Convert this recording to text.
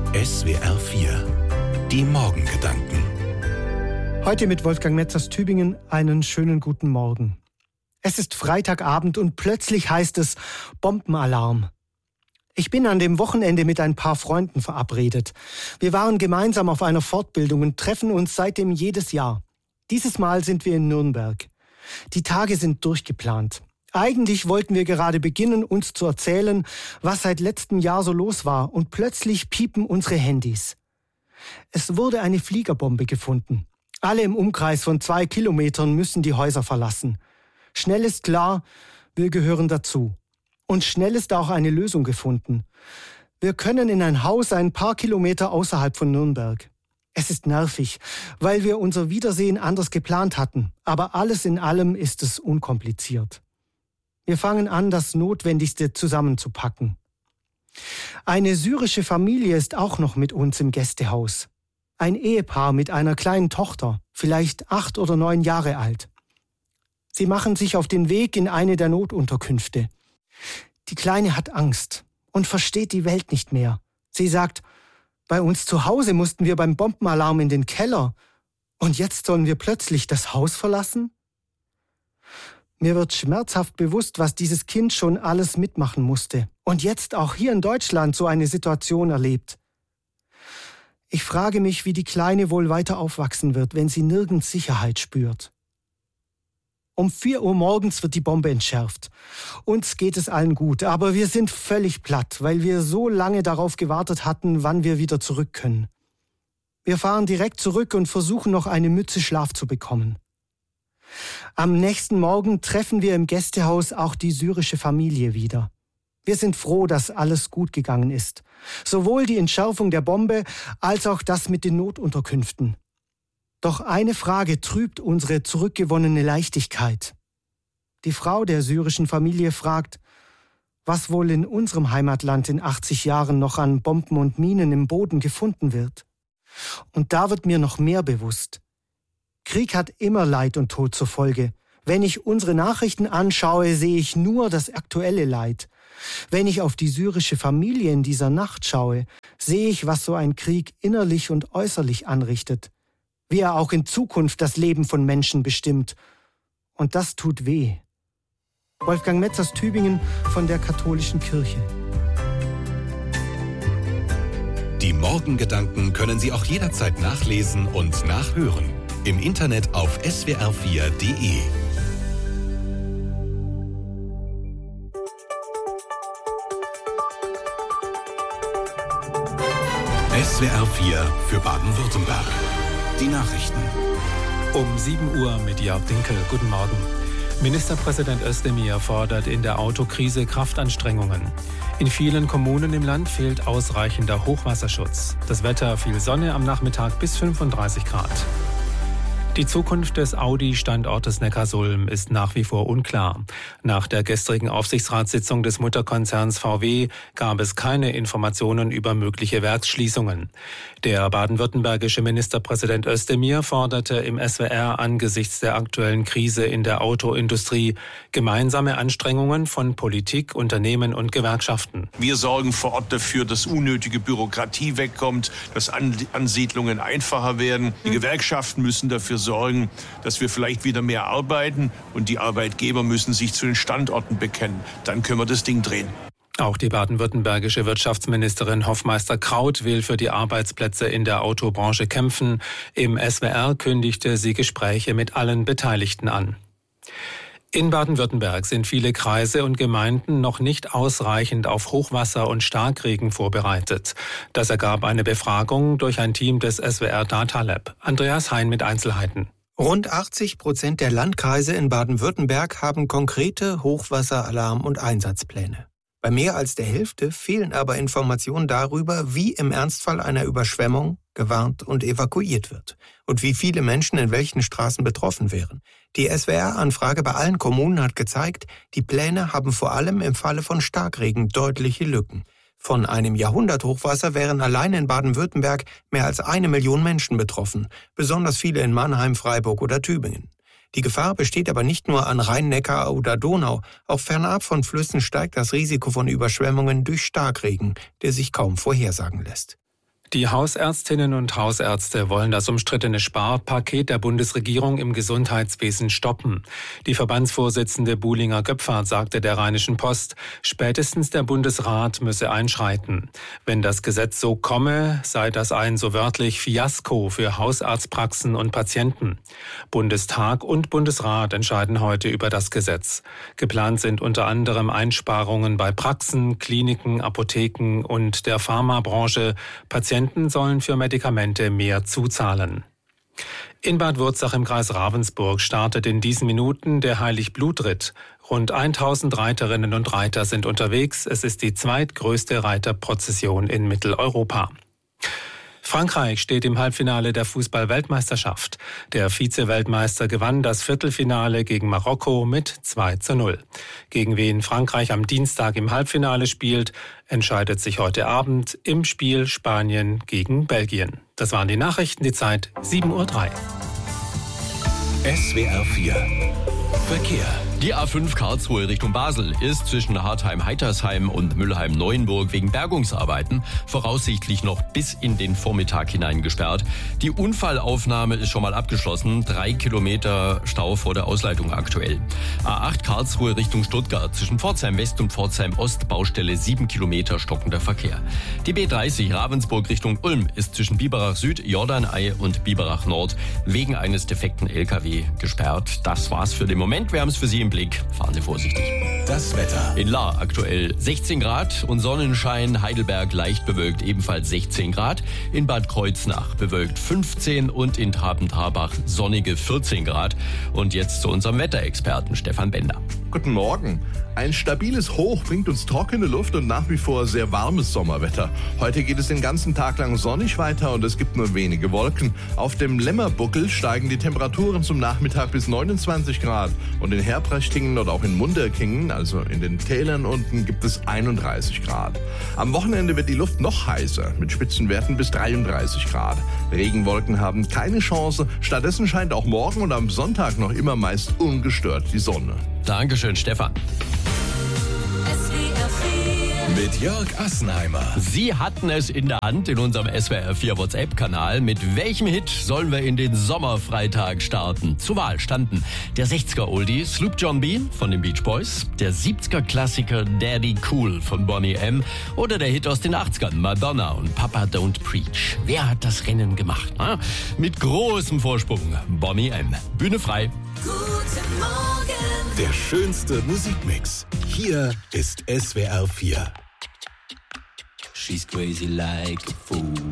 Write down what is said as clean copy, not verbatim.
SWR 4. Die Morgengedanken. Heute mit Wolfgang Metz aus Tübingen einen schönen guten Morgen. Es ist Freitagabend und plötzlich heißt es Bombenalarm. Ich bin an dem Wochenende mit ein paar Freunden verabredet. Wir waren gemeinsam auf einer Fortbildung und treffen uns seitdem jedes Jahr. Dieses Mal sind wir in Nürnberg. Die Tage sind durchgeplant. Eigentlich wollten wir gerade beginnen, uns zu erzählen, was seit letztem Jahr so los war, und plötzlich piepen unsere Handys. Es wurde eine Fliegerbombe gefunden. Alle im Umkreis von 2 Kilometern müssen die Häuser verlassen. Schnell ist klar, wir gehören dazu. Und schnell ist auch eine Lösung gefunden. Wir können in ein Haus ein paar Kilometer außerhalb von Nürnberg. Es ist nervig, weil wir unser Wiedersehen anders geplant hatten. Aber alles in allem ist es unkompliziert. Wir fangen an, das Notwendigste zusammenzupacken. Eine syrische Familie ist auch noch mit uns im Gästehaus. Ein Ehepaar mit einer kleinen Tochter, vielleicht 8 oder 9 Jahre alt. Sie machen sich auf den Weg in eine der Notunterkünfte. Die Kleine hat Angst und versteht die Welt nicht mehr. Sie sagt, bei uns zu Hause mussten wir beim Bombenalarm in den Keller. Und jetzt sollen wir plötzlich das Haus verlassen? Mir wird schmerzhaft bewusst, was dieses Kind schon alles mitmachen musste und jetzt auch hier in Deutschland so eine Situation erlebt. Ich frage mich, wie die Kleine wohl weiter aufwachsen wird, wenn sie nirgends Sicherheit spürt. Um 4 Uhr morgens wird die Bombe entschärft. Uns geht es allen gut, aber wir sind völlig platt, weil wir so lange darauf gewartet hatten, wann wir wieder zurück können. Wir fahren direkt zurück und versuchen noch eine Mütze Schlaf zu bekommen. Am nächsten Morgen treffen wir im Gästehaus auch die syrische Familie wieder. Wir sind froh, dass alles gut gegangen ist. Sowohl die Entschärfung der Bombe als auch das mit den Notunterkünften. Doch eine Frage trübt unsere zurückgewonnene Leichtigkeit. Die Frau der syrischen Familie fragt, was wohl in unserem Heimatland in 80 Jahren noch an Bomben und Minen im Boden gefunden wird. Und da wird mir noch mehr bewusst. Krieg hat immer Leid und Tod zur Folge. Wenn ich unsere Nachrichten anschaue, sehe ich nur das aktuelle Leid. Wenn ich auf die syrische Familie in dieser Nacht schaue, sehe ich, was so ein Krieg innerlich und äußerlich anrichtet. Wie er auch in Zukunft das Leben von Menschen bestimmt. Und das tut weh. Wolfgang Metz aus Tübingen von der Katholischen Kirche. Die Morgengedanken können Sie auch jederzeit nachlesen und nachhören. Im Internet auf swr4.de. SWR 4 für Baden-Württemberg. Die Nachrichten. Um 7 Uhr mit Jörg Dinkel. Guten Morgen. Ministerpräsident Özdemir fordert in der Autokrise Kraftanstrengungen. In vielen Kommunen im Land fehlt ausreichender Hochwasserschutz. Das Wetter: viel Sonne am Nachmittag bis 35 Grad. Die Zukunft des Audi-Standortes Neckarsulm ist nach wie vor unklar. Nach der gestrigen Aufsichtsratssitzung des Mutterkonzerns VW gab es keine Informationen über mögliche Werksschließungen. Der baden-württembergische Ministerpräsident Özdemir forderte im SWR angesichts der aktuellen Krise in der Autoindustrie gemeinsame Anstrengungen von Politik, Unternehmen und Gewerkschaften. Wir sorgen vor Ort dafür, dass unnötige Bürokratie wegkommt, dass Ansiedlungen einfacher werden. Die Gewerkschaften müssen dafür sorgen, dass wir vielleicht wieder mehr arbeiten, und die Arbeitgeber müssen sich zu den Standorten bekennen. Dann können wir das Ding drehen. Auch die baden-württembergische Wirtschaftsministerin Hofmeister-Kraut will für die Arbeitsplätze in der Autobranche kämpfen. Im SWR kündigte sie Gespräche mit allen Beteiligten an. In Baden-Württemberg sind viele Kreise und Gemeinden noch nicht ausreichend auf Hochwasser und Starkregen vorbereitet. Das ergab eine Befragung durch ein Team des SWR Data Lab. Andreas Hein mit Einzelheiten. Rund 80% der Landkreise in Baden-Württemberg haben konkrete Hochwasseralarm- und Einsatzpläne. Bei mehr als der Hälfte fehlen aber Informationen darüber, wie im Ernstfall einer Überschwemmung gewarnt und evakuiert wird und wie viele Menschen in welchen Straßen betroffen wären. Die SWR-Anfrage bei allen Kommunen hat gezeigt, die Pläne haben vor allem im Falle von Starkregen deutliche Lücken. Von einem Jahrhunderthochwasser wären allein in Baden-Württemberg mehr als 1 Million Menschen betroffen, besonders viele in Mannheim, Freiburg oder Tübingen. Die Gefahr besteht aber nicht nur an Rhein, Neckar oder Donau. Auch fernab von Flüssen steigt das Risiko von Überschwemmungen durch Starkregen, der sich kaum vorhersagen lässt. Die Hausärztinnen und Hausärzte wollen das umstrittene Sparpaket der Bundesregierung im Gesundheitswesen stoppen. Die Verbandsvorsitzende Buhlinger Göpfert sagte der Rheinischen Post, spätestens der Bundesrat müsse einschreiten. Wenn das Gesetz so komme, sei das ein so wörtlich Fiasko für Hausarztpraxen und Patienten. Bundestag und Bundesrat entscheiden heute über das Gesetz. Geplant sind unter anderem Einsparungen bei Praxen, Kliniken, Apotheken und der Pharmabranche. Patienten sollen für Medikamente mehr zuzahlen. In Bad Wurzach im Kreis Ravensburg startet in diesen Minuten der Heilig-Blut-Ritt. Rund 1000 Reiterinnen und Reiter sind unterwegs. Es ist die zweitgrößte Reiterprozession in Mitteleuropa. Frankreich steht im Halbfinale der Fußball-Weltmeisterschaft. Der Vize-Weltmeister gewann das Viertelfinale gegen Marokko mit 2:0. Gegen wen Frankreich am Dienstag im Halbfinale spielt, entscheidet sich heute Abend im Spiel Spanien gegen Belgien. Das waren die Nachrichten, die Zeit 7:03 Uhr. SWR 4 Verkehr. Die A5 Karlsruhe Richtung Basel ist zwischen Hartheim-Heitersheim und Müllheim-Neuenburg wegen Bergungsarbeiten voraussichtlich noch bis in den Vormittag hinein gesperrt. Die Unfallaufnahme ist schon mal abgeschlossen. 3 Kilometer Stau vor der Ausleitung aktuell. A8 Karlsruhe Richtung Stuttgart zwischen Pforzheim West und Pforzheim Ost Baustelle 7 Kilometer stockender Verkehr. Die B30 Ravensburg Richtung Ulm ist zwischen Biberach Süd, Jordanei und Biberach Nord wegen eines defekten LKW gesperrt. Das war's für den Moment. Wir haben es für Sie im Blick. Fahren Sie vorsichtig. Das Wetter. In Lahr aktuell 16 Grad und Sonnenschein. Heidelberg leicht bewölkt, ebenfalls 16 Grad. In Bad Kreuznach bewölkt 15 und in Traben-Trarbach sonnige 14 Grad. Und jetzt zu unserem Wetterexperten Stefan Bender. Guten Morgen. Ein stabiles Hoch bringt uns trockene Luft und nach wie vor sehr warmes Sommerwetter. Heute geht es den ganzen Tag lang sonnig weiter und es gibt nur wenige Wolken. Auf dem Lämmerbuckel steigen die Temperaturen zum Nachmittag bis 29 Grad. Und in Herprechtingen oder auch in Munderkingen, also in den Tälern unten, gibt es 31 Grad. Am Wochenende wird die Luft noch heißer, mit Spitzenwerten bis 33 Grad. Regenwolken haben keine Chance. Stattdessen scheint auch morgen und am Sonntag noch immer meist ungestört die Sonne. Dankeschön, Stefan. Mit Jörg Assenheimer. Sie hatten es in der Hand in unserem SWR 4 WhatsApp-Kanal. Mit welchem Hit sollen wir in den Sommerfreitag starten? Zur Wahl standen der 60er-Oldie Sloop John B. von den Beach Boys, der 70er-Klassiker Daddy Cool von Bonnie M. oder der Hit aus den 80ern Madonna und Papa Don't Preach. Wer hat das Rennen gemacht? Mit großem Vorsprung Bonnie M. Bühne frei. Guten Morgen. Der schönste Musikmix. Hier ist SWR 4. She's crazy like a fool.